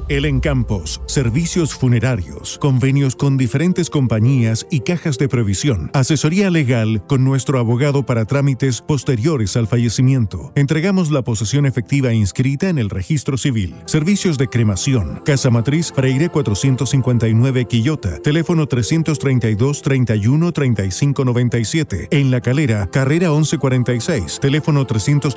Elen Campos, servicios funerarios, convenios con diferentes compañías y cajas de previsión, asesoría legal con nuestro abogado para trámites posteriores al fallecimiento. Entregamos la posesión efectiva inscrita en el registro civil. Servicios de cremación, Casa Matriz, Freire 459 Quillota, teléfono 332-31-3597. En La Calera, carrera 1146, teléfono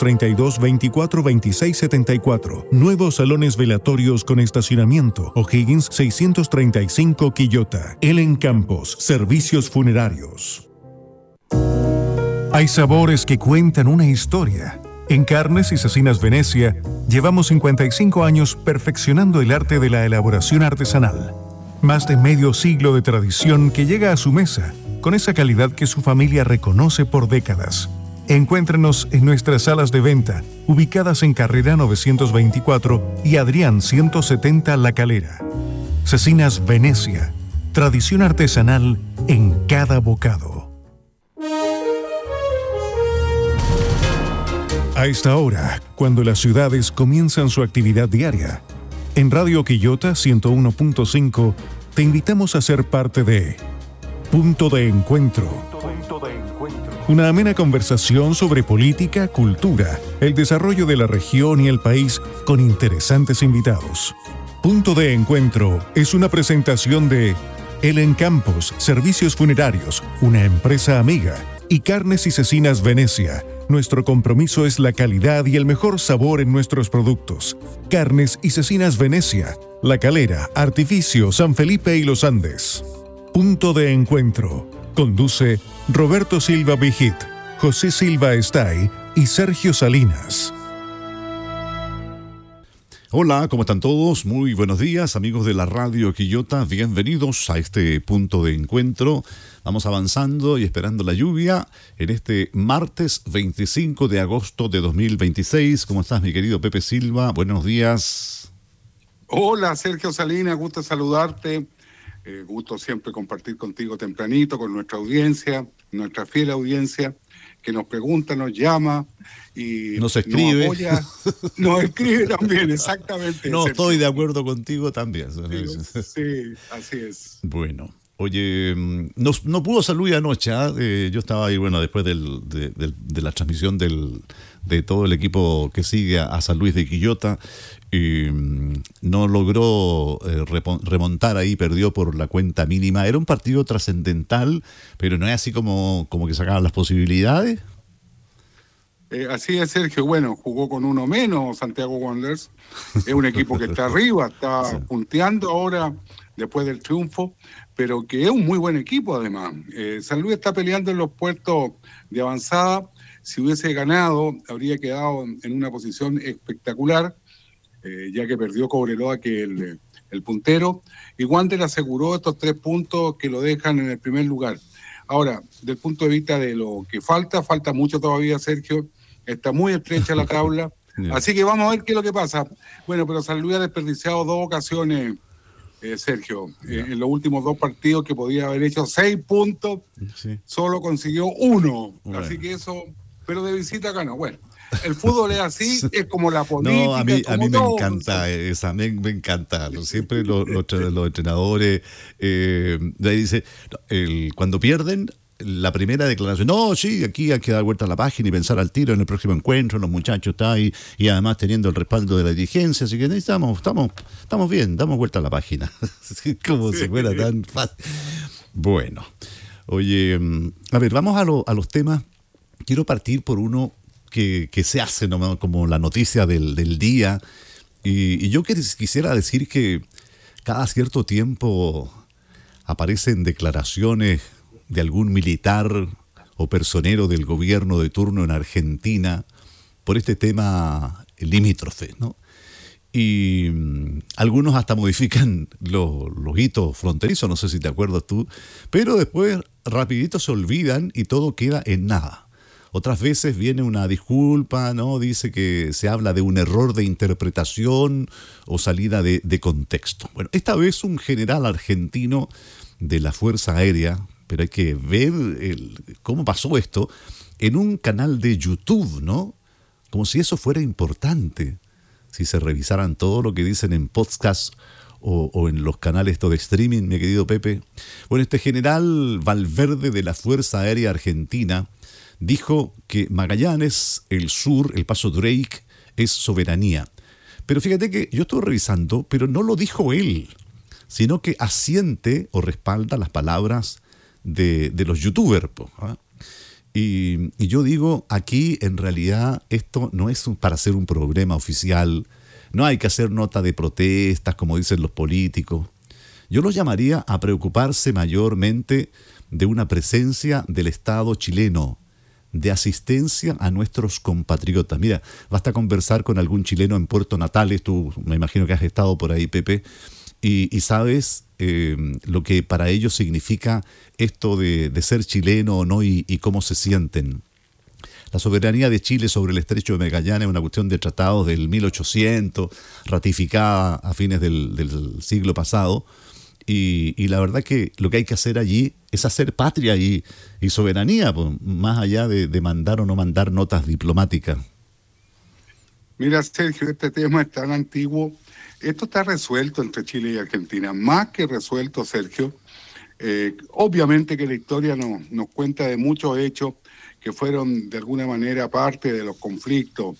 332-24-2674. Nuevos salones velatorios con estacionamiento. O'Higgins 635 Quillota. Elen Campos, servicios funerarios. Hay sabores que cuentan una historia. En Carnes y Cecinas Venecia, llevamos 55 años perfeccionando el arte de la elaboración artesanal. Más de medio siglo de tradición que llega a su mesa, con esa calidad que su familia reconoce por décadas. Encuéntrenos en nuestras salas de venta, ubicadas en Carrera 924 y Adrián 170 La Calera. Cecinas Venecia, tradición artesanal en cada bocado. A esta hora, cuando las ciudades comienzan su actividad diaria, en Radio Quillota 101.5 te invitamos a ser parte de Punto de Encuentro. Una amena conversación sobre política, cultura, el desarrollo de la región y el país con interesantes invitados. Punto de Encuentro es una presentación de Elen Campos, Servicios Funerarios, una empresa amiga, y Carnes y Cecinas Venecia. Nuestro compromiso es la calidad y el mejor sabor en nuestros productos. Carnes y Cecinas Venecia, La Calera, Artificio, San Felipe y Los Andes. Punto de Encuentro. Conduce Roberto Silva Vigit, José Silva Estay y Sergio Salinas. Hola, ¿cómo están todos? Muy buenos días, amigos de la Radio Quillota. Bienvenidos a este Punto de Encuentro. Vamos avanzando y esperando la lluvia en este martes 25 de agosto de 2026. ¿Cómo estás, mi querido Pepe Silva? Buenos días. Hola, Sergio Salinas, gusto saludarte. Gusto siempre compartir contigo tempranito, con nuestra audiencia, nuestra fiel audiencia, que nos pregunta, nos llama y nos escribe. Nos apoya, nos escribe también, exactamente. No, Sergio. Estoy de acuerdo contigo también. Sí, así es. Bueno, oye, no pudo saludar anoche, ¿eh? Yo estaba ahí, bueno, después de la transmisión de todo el equipo que sigue a San Luis de Quillota. No logró remontar ahí, perdió por la cuenta mínima. Era un partido trascendental, pero no es así como que sacaban las posibilidades. Así es, Sergio. Bueno, jugó con uno menos Santiago Wanderers. Es un equipo que está arriba, está punteando ahora después del triunfo, pero que es un muy buen equipo además. San Luis está peleando en los puestos de avanzada. Si hubiese ganado, habría quedado en una posición espectacular. Ya que perdió Cobreloa, que el puntero, y Wander aseguró estos 3 puntos que lo dejan en el primer lugar. Ahora, del punto de vista de lo que falta mucho todavía, Sergio, está muy estrecha la tabla, así que vamos a ver qué es lo que pasa. Bueno, pero San Luis ha desperdiciado 2 ocasiones, Sergio, en los últimos 2 partidos, que podía haber hecho 6 puntos, solo consiguió 1, así que eso, pero de visita ganó. Bueno, el fútbol es así, es como la política. No, a mí me todo. encanta esa, me encanta. Siempre los entrenadores dicen, cuando pierden, la primera declaración, no, sí, aquí hay que dar vuelta a la página y pensar al tiro en el próximo encuentro, los muchachos están ahí, y además teniendo el respaldo de la dirigencia, así que estamos bien, damos vuelta a la página. Como si fuera tan fácil. Bueno, oye, a ver, vamos a los temas. Quiero partir por uno que se hace nomás como la noticia del día, y yo quisiera decir que cada cierto tiempo aparecen declaraciones de algún militar o personero del gobierno de turno en Argentina por este tema limítrofe, ¿no? Y algunos hasta modifican los hitos fronterizos, no sé si te acuerdas tú, pero después rapidito se olvidan y todo queda en nada. Otras veces viene una disculpa, ¿no? Dice que se habla de un error de interpretación o salida de contexto. Bueno, esta vez un general argentino de la Fuerza Aérea, pero hay que ver cómo pasó esto, en un canal de YouTube, ¿no? Como si eso fuera importante. si se revisaran todo lo que dicen en podcast o en los canales estos de streaming, mi querido Pepe. Bueno, este general Valverde de la Fuerza Aérea Argentina dijo que Magallanes, el sur, el Paso Drake, es soberanía. Pero fíjate que yo estuve revisando, pero no lo dijo él, sino que asiente o respalda las palabras de los youtubers. ¿Ah? Y yo digo, aquí en realidad esto no es para hacer un programa oficial, no hay que hacer nota de protestas como dicen los políticos. Yo los llamaría a preocuparse mayormente de una presencia del Estado chileno, de asistencia a nuestros compatriotas. Mira, basta conversar con algún chileno en Puerto Natales, tú me imagino que has estado por ahí, Pepe, y sabes lo que para ellos significa esto de ser chileno o no y cómo se sienten. La soberanía de Chile sobre el estrecho de Magallanes es una cuestión de tratados del 1800, ratificada a fines del siglo pasado, y la verdad que lo que hay que hacer allí es hacer patria y soberanía, pues, más allá de mandar o no mandar notas diplomáticas. Mira, Sergio, este tema es tan antiguo. Esto está resuelto entre Chile y Argentina, más que resuelto, Sergio. Obviamente que la historia nos cuenta de muchos hechos que fueron de alguna manera parte de los conflictos,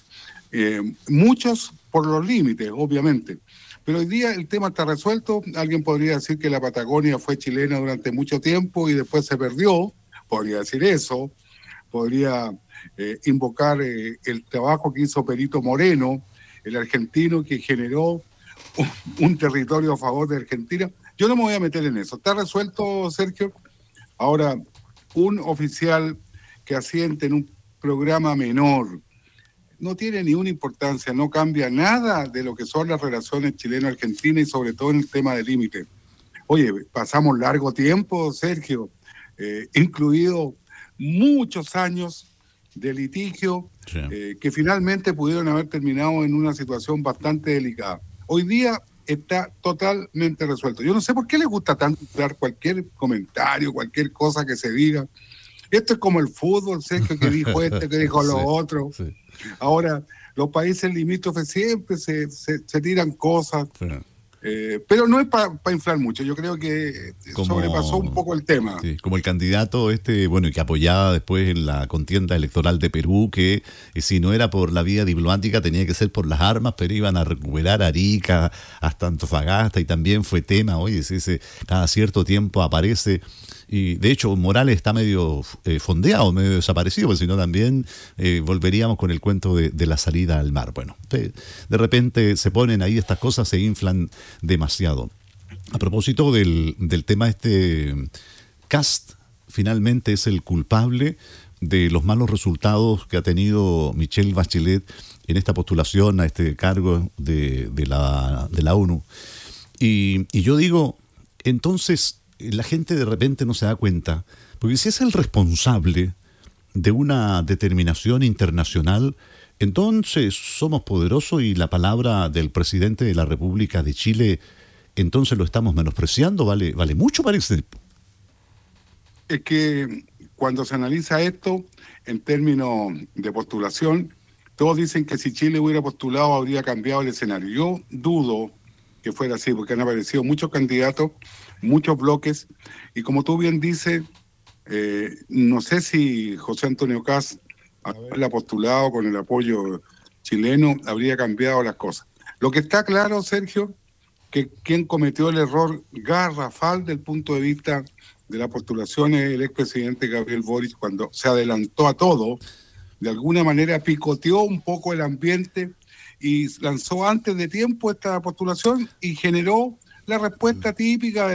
muchos por los límites, obviamente. Pero hoy día el tema está resuelto. Alguien podría decir que la Patagonia fue chilena durante mucho tiempo y después se perdió, podría decir eso, podría invocar el trabajo que hizo Perito Moreno, el argentino que generó un territorio a favor de Argentina. Yo no me voy a meter en eso. Está resuelto, Sergio. Ahora, un oficial que asiente en un programa menor no tiene ni una importancia, no cambia nada de lo que son las relaciones chileno-argentinas y sobre todo en el tema del límite. Oye, pasamos largo tiempo, Sergio, incluido muchos años de litigio, sí, que finalmente pudieron haber terminado en una situación bastante delicada. Hoy día está totalmente resuelto. Yo no sé por qué les gusta tanto dar cualquier comentario, cualquier cosa que se diga. Esto es como el fútbol, Sergio, que dijo este, que dijo lo otro. Sí. Ahora, los países limítrofes siempre se tiran cosas, sí, pero no es para inflar mucho. Yo creo que sobrepasó un poco el tema. Sí, como el candidato bueno, y que apoyaba después en la contienda electoral de Perú, que si no era por la vía diplomática tenía que ser por las armas, pero iban a recuperar Arica hasta Antofagasta, y también fue tema. Oye, cada cierto tiempo aparece. Y de hecho Morales está medio fondeado, medio desaparecido, porque si no también volveríamos con el cuento de la salida al mar. Bueno, de repente se ponen ahí estas cosas, se inflan demasiado. A propósito del tema Kast finalmente es el culpable de los malos resultados que ha tenido Michelle Bachelet en esta postulación a este cargo de la ONU. Y yo digo, entonces la gente de repente no se da cuenta, porque si es el responsable de una determinación internacional, entonces somos poderosos y la palabra del presidente de la República de Chile, entonces lo estamos menospreciando, vale mucho, parece. Es que cuando se analiza esto en términos de postulación, todos dicen que si Chile hubiera postulado habría cambiado el escenario. Yo dudo que fuera así, porque han aparecido muchos candidatos, muchos bloques, y como tú bien dices, no sé si José Antonio Kast, haberla postulado con el apoyo chileno, habría cambiado las cosas. Lo que está claro, Sergio, que quien cometió el error garrafal del punto de vista de la postulación es el expresidente Gabriel Boric, cuando se adelantó a todo, de alguna manera picoteó un poco el ambiente y lanzó antes de tiempo esta postulación y generó la respuesta típica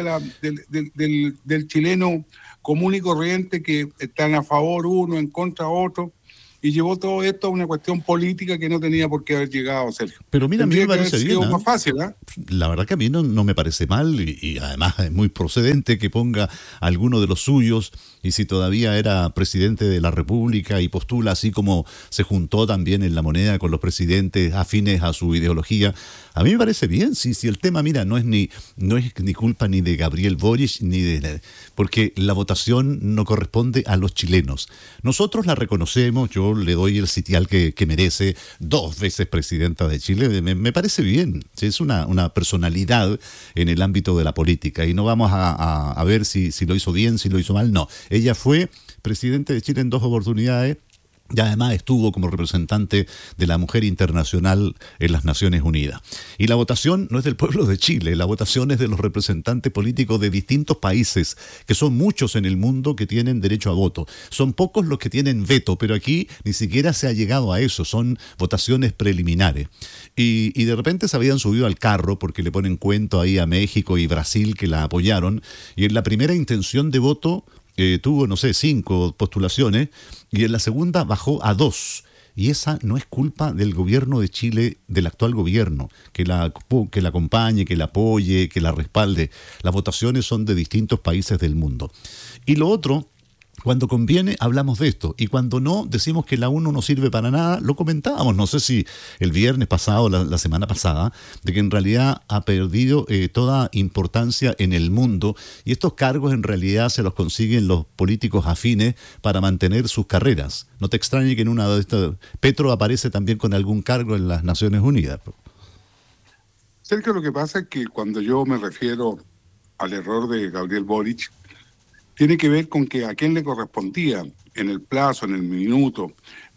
del chileno común y corriente, que están a favor uno, en contra otro, y llevó todo esto a una cuestión política que no tenía por qué haber llegado, Sergio. Pero mira, a mí me parece bien. Más fácil, ¿eh? La verdad que a mí no me parece mal, y además es muy procedente que ponga a alguno de los suyos, y si todavía era presidente de la República y postula, así como se juntó también en La Moneda con los presidentes afines a su ideología, a mí me parece bien. Si el tema, mira, no es ni culpa ni de Gabriel Boric, porque la votación no corresponde a los chilenos. Nosotros la reconocemos, yo yo le doy el sitial que merece, 2 veces presidenta de Chile, me parece bien. Es una personalidad en el ámbito de la política y no vamos a ver si lo hizo bien, si lo hizo mal, no. Ella fue presidente de Chile en 2 oportunidades. Y además estuvo como representante de la mujer internacional en las Naciones Unidas. Y la votación no es del pueblo de Chile, la votación es de los representantes políticos de distintos países, que son muchos en el mundo que tienen derecho a voto. Son pocos los que tienen veto, pero aquí ni siquiera se ha llegado a eso, son votaciones preliminares. Y de repente se habían subido al carro porque le ponen cuento ahí a México y Brasil que la apoyaron, y en la primera intención de voto tuvo, no sé, 5 postulaciones y en la segunda bajó a 2. Y esa no es culpa del gobierno de Chile, del actual gobierno, que la acompañe, que la apoye, que la respalde. Las votaciones son de distintos países del mundo. Y lo otro, cuando conviene hablamos de esto y cuando no decimos que la ONU no sirve para nada, lo comentábamos, no sé si el viernes pasado, la semana pasada, de que en realidad ha perdido toda importancia en el mundo y estos cargos en realidad se los consiguen los políticos afines para mantener sus carreras. No te extrañe que en una de estas Petro aparece también con algún cargo en las Naciones Unidas. Sergio, lo que pasa es que cuando yo me refiero al error de Gabriel Boric, tiene que ver con que a quién le correspondía en el plazo, en el minuto,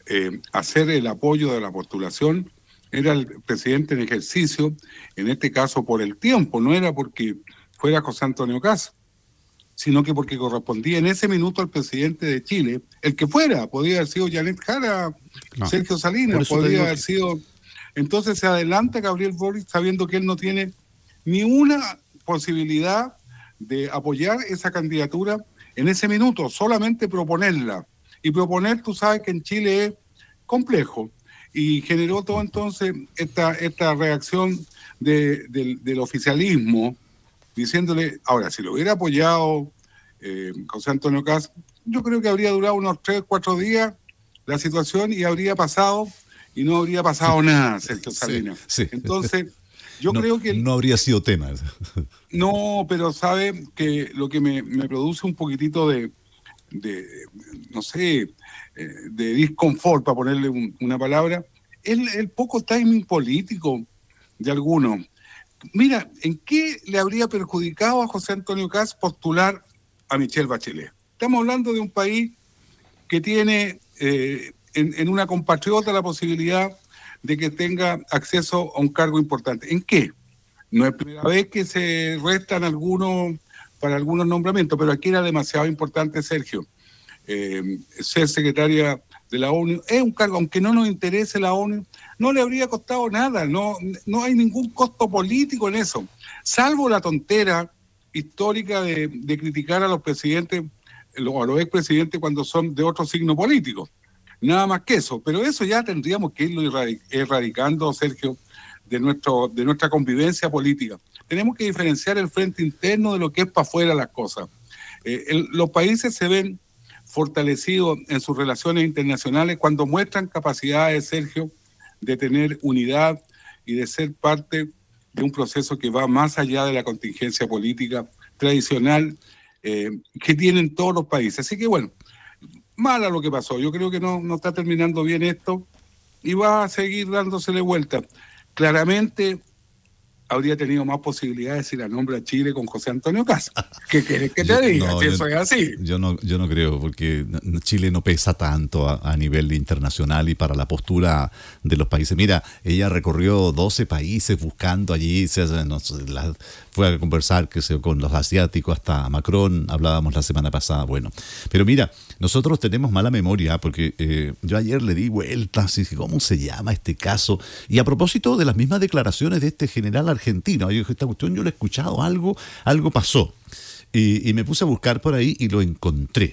hacer el apoyo de la postulación, era el presidente en ejercicio, en este caso por el tiempo, no era porque fuera José Antonio Kast, sino que porque correspondía en ese minuto al presidente de Chile, el que fuera, podía haber sido Janet Jara, no. Sergio Salinas, podría haber sido... Entonces se adelanta Gabriel Boric sabiendo que él no tiene ni una posibilidad de apoyar esa candidatura en ese minuto, solamente proponerla. Y proponer, tú sabes que en Chile es complejo. Y generó todo entonces esta reacción del oficialismo, diciéndole, ahora, si lo hubiera apoyado José Antonio Kast, yo creo que habría durado unos 3 o 4 días la situación y habría pasado, y no habría pasado nada, Sergio Salinas. Sí. Entonces... Yo creo que... No habría sido tema. No, pero sabe que lo que me produce un poquitito de no sé, de disconfort, para ponerle una palabra, es el poco timing político de algunos. Mira, ¿en qué le habría perjudicado a José Antonio Kast postular a Michelle Bachelet? Estamos hablando de un país que tiene en una compatriota la posibilidad de que tenga acceso a un cargo importante. ¿En qué? No es primera vez que se restan para algunos nombramientos, pero aquí era demasiado importante, Sergio. Ser secretaria de la ONU es un cargo, aunque no nos interese la ONU, no le habría costado nada, no hay ningún costo político en eso, salvo la tontera histórica de criticar a los presidentes, a los expresidentes cuando son de otro signo político. Nada más que eso, pero eso ya tendríamos que irlo erradicando, Sergio, de nuestra convivencia política. Tenemos que diferenciar el frente interno de lo que es para afuera las cosas. Los países se ven fortalecidos en sus relaciones internacionales cuando muestran capacidades, Sergio, de tener unidad y de ser parte de un proceso que va más allá de la contingencia política tradicional que tienen todos los países. Así que bueno, mala lo que pasó. Yo creo que no está terminando bien esto y va a seguir dándosele vuelta. Claramente habría tenido más posibilidades si la nombra Chile con José Antonio Kast. ¿Qué querés que te diga? No, si eso es así. Yo no creo, porque Chile no pesa tanto a nivel internacional y para la postura de los países. Mira, ella recorrió 12 países buscando allí, fue a conversar con los asiáticos, hasta Macron, hablábamos la semana pasada. Bueno, pero mira, nosotros tenemos mala memoria, porque yo ayer le di vueltas y dije, ¿cómo se llama este caso? Y a propósito de las mismas declaraciones de este general argentino, yo dije, esta cuestión yo lo he escuchado, algo pasó. Y me puse a buscar por ahí y lo encontré.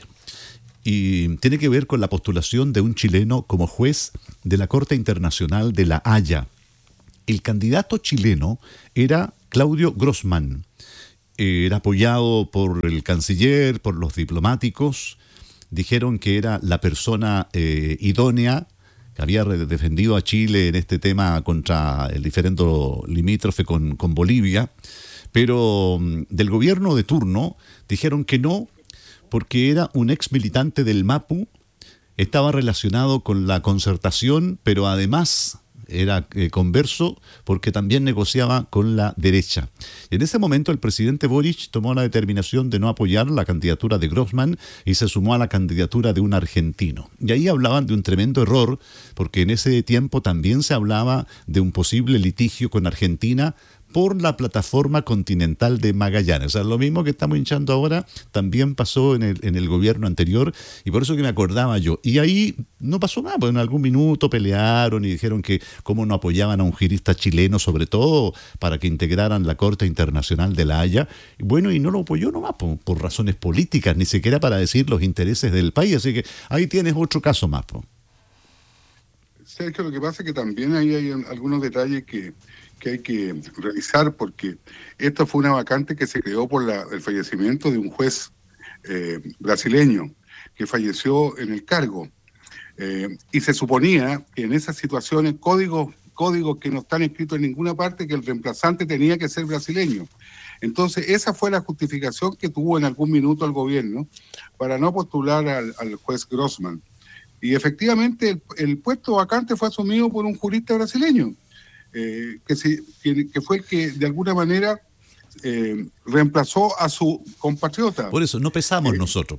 Y tiene que ver con la postulación de un chileno como juez de la Corte Internacional de La Haya. El candidato chileno era Claudio Grossman. Era apoyado por el canciller, por los diplomáticos. Dijeron que era la persona idónea, que había defendido a Chile en este tema contra el diferendo limítrofe con Bolivia. Pero del gobierno de turno dijeron que no, porque era un ex militante del MAPU estaba relacionado con la concertación, pero además era converso porque también negociaba con la derecha. Y en ese momento el presidente Boric tomó la determinación de no apoyar la candidatura de Grossman y se sumó a la candidatura de un argentino. Y ahí hablaban de un tremendo error, porque en ese tiempo también se hablaba de un posible litigio con Argentina por la plataforma continental de Magallanes. O sea, lo mismo que estamos hinchando ahora también pasó en el gobierno anterior, y por eso que me acordaba yo. Y ahí no pasó nada, porque en algún minuto pelearon y dijeron que cómo no apoyaban a un jurista chileno, sobre todo para que integraran la Corte Internacional de La Haya. Bueno, y no lo apoyó nomás por razones políticas, ni siquiera para decir los intereses del país. Así que ahí tienes otro caso más. Sergio, lo que pasa es que también ahí hay algunos detalles que hay que revisar, porque esto fue una vacante que se creó por el fallecimiento de un juez brasileño que falleció en el cargo. Y se suponía que en esas situaciones, códigos que no están escritos en ninguna parte, que el reemplazante tenía que ser brasileño. Entonces, esa fue la justificación que tuvo en algún minuto el gobierno para no postular al juez Grossman. Y efectivamente el puesto vacante fue asumido por un jurista brasileño, que fue el que de alguna manera reemplazó a su compatriota. Por eso, no pesamos nosotros.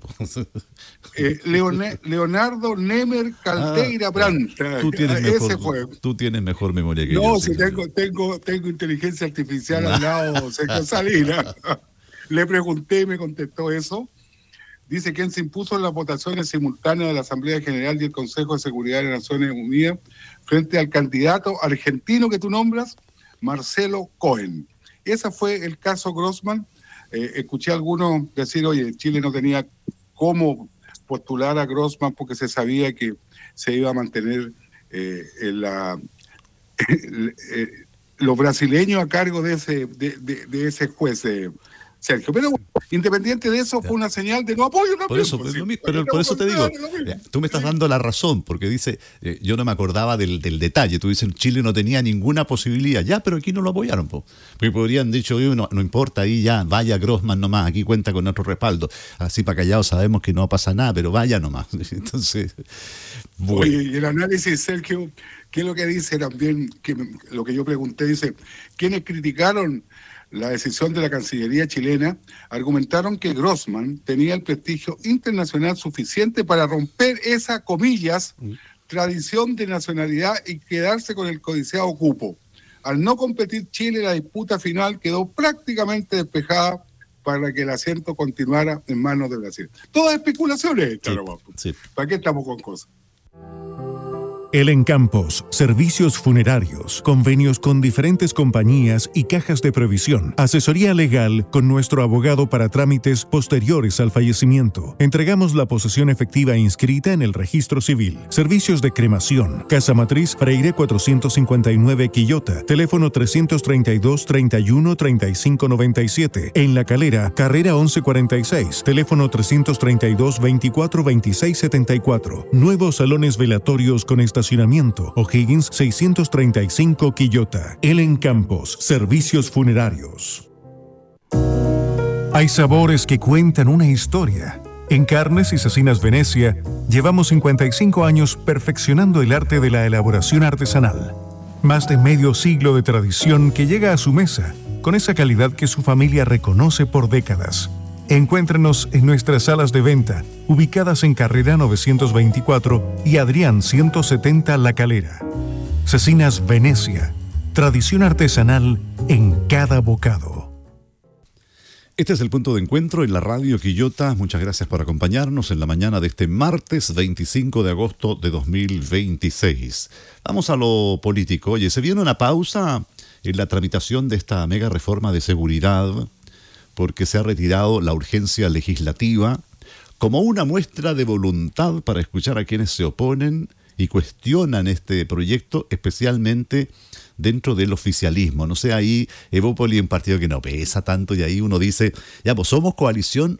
Leonardo Nemer Caldeira Branta. Tú tienes mejor memoria que yo. No, si tengo inteligencia artificial al lado, Sergio Salinas. Le pregunté y me contestó eso. Dice quien se impuso en las votaciones simultáneas de la Asamblea General y el Consejo de Seguridad de las Naciones Unidas frente al candidato argentino que tú nombras, Marcelo Cohen. Ese fue el caso Grossman. Escuché a algunos decir, oye, Chile no tenía cómo postular a Grossman porque se sabía que se iba a mantener los brasileños a cargo de ese juez, Sergio. Pero independiente de eso, fue una señal de no apoyo también. Por eso te digo, tú me estás dando la razón, porque dice, yo no me acordaba del detalle. Tú dices, Chile no tenía ninguna posibilidad. Ya, pero aquí no lo apoyaron. Porque podrían dicho, no importa, ahí ya, vaya Grossman nomás, aquí cuenta con nuestro respaldo. Así para callados sabemos que no pasa nada, pero vaya nomás. Entonces, bueno. Oye, y el análisis, Sergio, ¿qué es lo que dice también? Lo que yo pregunté, dice, ¿quiénes criticaron la decisión de la Cancillería chilena? Argumentaron que Grossman tenía el prestigio internacional suficiente para romper esa, comillas, tradición de nacionalidad y quedarse con el codiciado cupo. Al no competir Chile, la disputa final quedó prácticamente despejada para que el asiento continuara en manos de Brasil. Todas especulaciones, claro. Sí. ¿Para qué estamos con cosas? El Encampos, servicios funerarios, convenios con diferentes compañías y cajas de previsión, asesoría legal con nuestro abogado para trámites posteriores al fallecimiento. Entregamos la posesión efectiva inscrita en el registro civil. Servicios de cremación, Casa Matriz Freire 459 Quillota, teléfono 332-31-3597. En La Calera, carrera 1146, teléfono 332-24-2674. Nuevos salones velatorios con estacionamiento, O'Higgins 635 Quillota. El Encampos, servicios funerarios. Hay sabores que cuentan una historia. En Carnes y Cecinas Venecia, llevamos 55 años perfeccionando el arte de la elaboración artesanal. Más de medio siglo de tradición que llega a su mesa, con esa calidad que su familia reconoce por décadas. Encuéntrenos en nuestras salas de venta, ubicadas en Carrera 924 y Adrián 170 La Calera. Cecinas Venecia, tradición artesanal en cada bocado. Este es el punto de encuentro en la radio Quillota. Muchas gracias por acompañarnos en la mañana de este martes 25 de agosto de 2026. Vamos a lo político. Oye, se viene una pausa en la tramitación de esta mega reforma de seguridad, porque se ha retirado la urgencia legislativa como una muestra de voluntad para escuchar a quienes se oponen y cuestionan este proyecto, especialmente dentro del oficialismo. No sé, ahí Evópoli, un partido que no pesa tanto, y ahí uno dice, ya, pues somos coalición